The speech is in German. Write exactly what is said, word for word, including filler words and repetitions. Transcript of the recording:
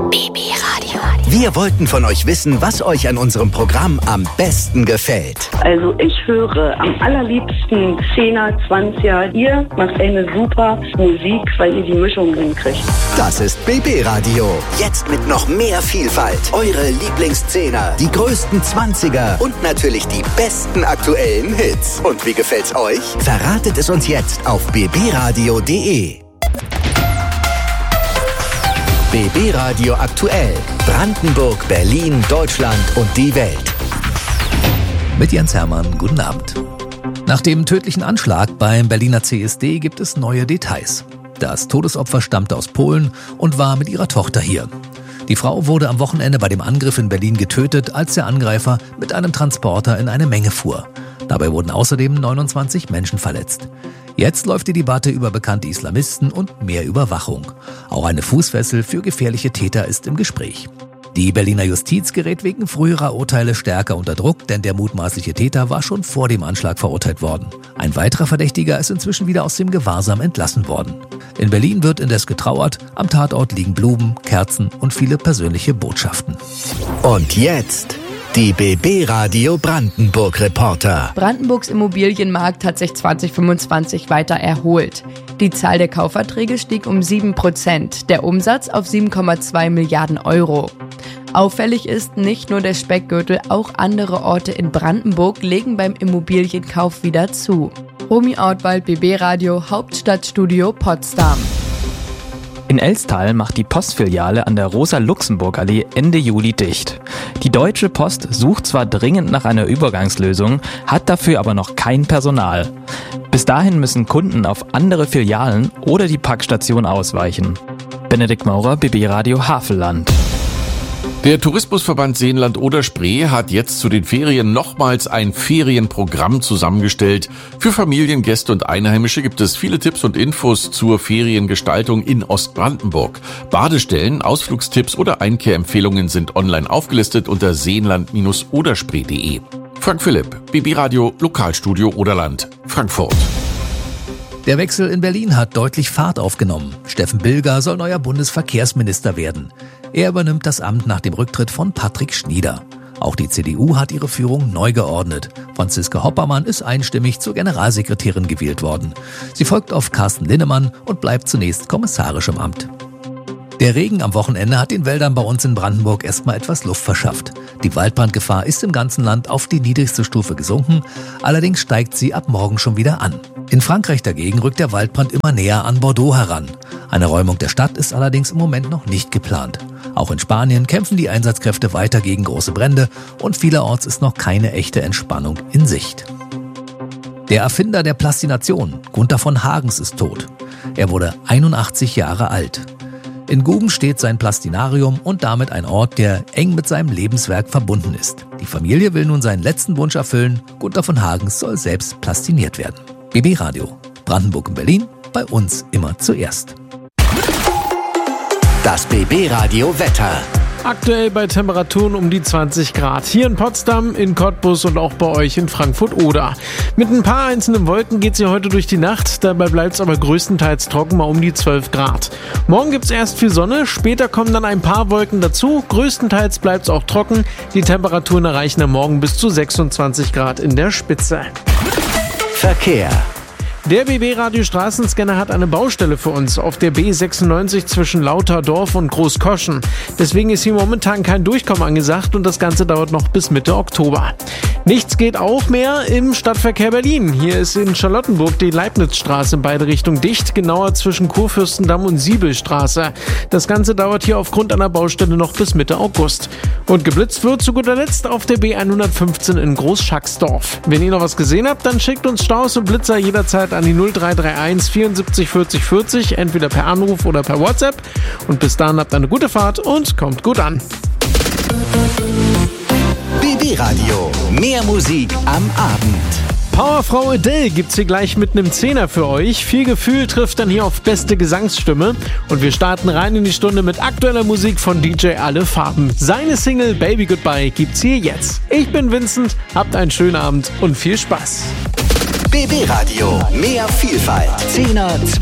B B Radio. Wir wollten von euch wissen, was euch an unserem Programm am besten gefällt. Also ich höre am allerliebsten zehner, zwanziger. Ihr macht eine super Musik, weil ihr die Mischung hinkriegt. Das ist B B Radio. Jetzt mit noch mehr Vielfalt. Eure Lieblingszehner, die größten Zwanziger und natürlich die besten aktuellen Hits. Und wie gefällt's euch? Verratet es uns jetzt auf b b radio punkt d e. B B Radio aktuell. Brandenburg, Berlin, Deutschland und die Welt. Mit Jens Hermann, guten Abend. Nach dem tödlichen Anschlag beim Berliner C S D gibt es neue Details. Das Todesopfer stammte aus Polen und war mit ihrer Tochter hier. Die Frau wurde am Wochenende bei dem Angriff in Berlin getötet, als der Angreifer mit einem Transporter in eine Menge fuhr. Dabei wurden außerdem neunundzwanzig Menschen verletzt. Jetzt läuft die Debatte über bekannte Islamisten und mehr Überwachung. Auch eine Fußfessel für gefährliche Täter ist im Gespräch. Die Berliner Justiz gerät wegen früherer Urteile stärker unter Druck, denn der mutmaßliche Täter war schon vor dem Anschlag verurteilt worden. Ein weiterer Verdächtiger ist inzwischen wieder aus dem Gewahrsam entlassen worden. In Berlin wird indes getrauert, am Tatort liegen Blumen, Kerzen und viele persönliche Botschaften. Und jetzt die B B Radio Brandenburg Reporter. Brandenburgs Immobilienmarkt hat sich zwanzig fünfundzwanzig weiter erholt. Die Zahl der Kaufverträge stieg um sieben Prozent, der Umsatz auf sieben Komma zwei Milliarden Euro. Auffällig ist, nicht nur der Speckgürtel, auch andere Orte in Brandenburg legen beim Immobilienkauf wieder zu. Romy Ortwald, B B Radio, Hauptstadtstudio Potsdam. In Elstal macht die Postfiliale an der Rosa-Luxemburg-Allee Ende Juli dicht. Die Deutsche Post sucht zwar dringend nach einer Übergangslösung, hat dafür aber noch kein Personal. Bis dahin müssen Kunden auf andere Filialen oder die Packstation ausweichen. Benedikt Maurer, B B Radio Havelland. Der Tourismusverband Seenland-Oder-Spree hat jetzt zu den Ferien nochmals ein Ferienprogramm zusammengestellt. Für Familien, Gäste und Einheimische gibt es viele Tipps und Infos zur Feriengestaltung in Ostbrandenburg. Badestellen, Ausflugstipps oder Einkehrempfehlungen sind online aufgelistet unter seenland Bindestrich oderspree punkt de. Frank Philipp, B B Radio Lokalstudio Oderland, Frankfurt. Der Wechsel in Berlin hat deutlich Fahrt aufgenommen. Steffen Bilger soll neuer Bundesverkehrsminister werden. Er übernimmt das Amt nach dem Rücktritt von Patrick Schnieder. Auch die C D U hat ihre Führung neu geordnet. Franziska Hoppermann ist einstimmig zur Generalsekretärin gewählt worden. Sie folgt auf Carsten Linnemann und bleibt zunächst kommissarisch im Amt. Der Regen am Wochenende hat den Wäldern bei uns in Brandenburg erstmal etwas Luft verschafft. Die Waldbrandgefahr ist im ganzen Land auf die niedrigste Stufe gesunken, allerdings steigt sie ab morgen schon wieder an. In Frankreich dagegen rückt der Waldbrand immer näher an Bordeaux heran. Eine Räumung der Stadt ist allerdings im Moment noch nicht geplant. Auch in Spanien kämpfen die Einsatzkräfte weiter gegen große Brände und vielerorts ist noch keine echte Entspannung in Sicht. Der Erfinder der Plastination, Gunther von Hagens, ist tot. Er wurde einundachtzig Jahre alt. In Guben steht sein Plastinarium und damit ein Ort, der eng mit seinem Lebenswerk verbunden ist. Die Familie will nun seinen letzten Wunsch erfüllen. Gunther von Hagens soll selbst plastiniert werden. B B Radio, Brandenburg und Berlin, bei uns immer zuerst. Das B B Radio Wetter. Aktuell bei Temperaturen um die zwanzig Grad. Hier in Potsdam, in Cottbus und auch bei euch in Frankfurt-Oder. Mit ein paar einzelnen Wolken geht es hier heute durch die Nacht. Dabei bleibt es aber größtenteils trocken, mal um die zwölf Grad. Morgen gibt es erst viel Sonne, später kommen dann ein paar Wolken dazu. Größtenteils bleibt es auch trocken. Die Temperaturen erreichen am Morgen bis zu sechsundzwanzig Grad in der Spitze. Verkehr. Der B B-Radio Straßenscanner hat eine Baustelle für uns auf der B sechsundneunzig zwischen Lauterdorf und Großkoschen. Deswegen ist hier momentan kein Durchkommen angesagt und das Ganze dauert noch bis Mitte Oktober. Nichts geht auch mehr im Stadtverkehr Berlin. Hier ist in Charlottenburg die Leibnizstraße in beide Richtungen dicht, genauer zwischen Kurfürstendamm und Siebelstraße. Das Ganze dauert hier aufgrund einer Baustelle noch bis Mitte August. Und geblitzt wird zu guter Letzt auf der B hundertfünfzehn in Großschacksdorf. Wenn ihr noch was gesehen habt, dann schickt uns Staus und Blitzer jederzeit an die null drei drei eins vierundsiebzig vierzig vierzig, entweder per Anruf oder per WhatsApp. Und bis dahin habt eine gute Fahrt und kommt gut an. B B Radio, mehr Musik am Abend. Powerfrau Adele gibt's hier gleich mit einem Zehner für euch. Viel Gefühl trifft dann hier auf beste Gesangsstimme. Und wir starten rein in die Stunde mit aktueller Musik von D J Alle Farben. Seine Single Baby Goodbye gibt's hier jetzt. Ich bin Vincent, habt einen schönen Abend und viel Spaß. B B Radio, mehr Vielfalt. Zehner,